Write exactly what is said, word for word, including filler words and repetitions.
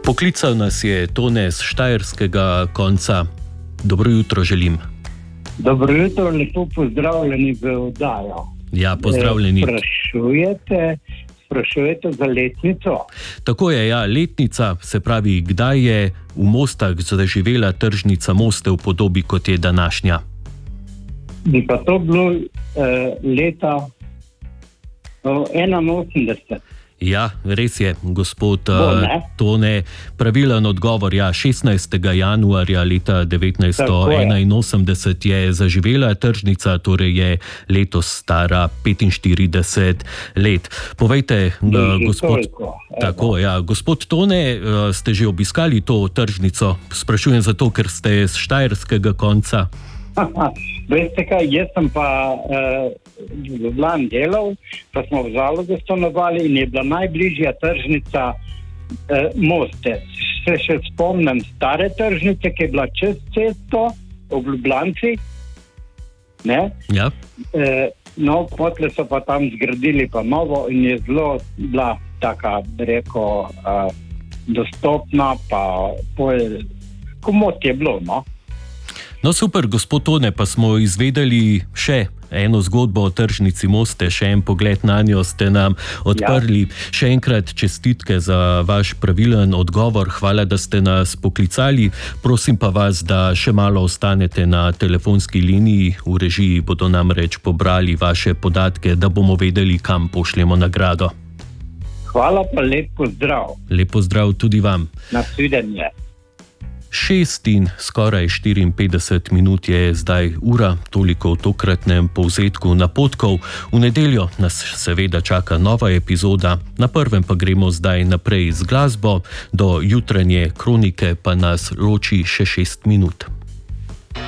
Poklical nas je Tone z štajerskega konca. Dobro jutro želim. Dobro jutro, lepo pozdravljeni v oddajo. Ja, pozdravljeni. E, sprašujete, sprašujete za letnico? Tako je, ja, letnica, se pravi, kdaj je v Mostah zaživela tržnica Moste v podobi, kot je današnja? Bi pa to bilo eh, leta enainosemdeset. Ja, res je, gospod Bo, Tone. Pravilen odgovor, ja, šestnajstega januarja leta devetnajststo enainosemdeset je zaživela tržnica, torej je letos stara petinštirideset let. Povejte, gospod, tako, ja, gospod Tone, ste že obiskali to tržnico? Sprašujem zato, ker ste z štajerskega konca. Veste kaj, jaz sem pa eh, v Ljubljani delal, pa smo v Zalogu stanovali in je bila najbližja tržnica eh, Moste. Se še spomnim stare tržnice, ki je bila čez cesto v Ljubljanci. Ne? Ja. Eh, no, potle so pa tam zgradili pa novo in je zelo bila taka, bi rekel, eh, dostopna, pa pol, komot je bilo, no. No super, gospod Tone, pa smo izvedeli še eno zgodbo o tržnici Moste, še en pogled na njo ste nam odprli. Ja. Še enkrat čestitke za vaš pravilen odgovor, hvala, da ste nas poklicali. Prosim pa vas, da še malo ostanete na telefonski liniji, v režiji bodo namreč pobrali vaše podatke, da bomo vedeli, kam pošljemo nagrado. Hvala pa lep pozdrav. Lep pozdrav tudi vam. Nasvidenje. Šest in skoraj štiriinpetdeset minut je zdaj ura, toliko v tokratnem povzetku napotkov. V nedeljo nas seveda čaka nova epizoda, na prvem pa gremo zdaj naprej z glasbo, do jutranje kronike pa nas loči še šest minut.